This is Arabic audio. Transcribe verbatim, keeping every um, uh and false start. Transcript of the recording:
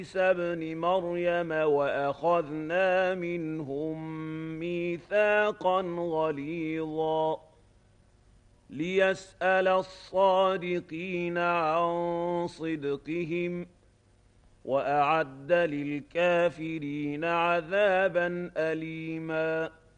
عيسى ابْنِ مَرْيَمَ وَأَخَذْنَا مِنْهُم مِّيثَاقًا غَلِيظًا لِّيَسْأَلَ الصَّادِقِينَ عَن صِدْقِهِمْ ۚ وَأَعَدَّ لِلْكَافِرِينَ عَذَابًا أَلِيمًا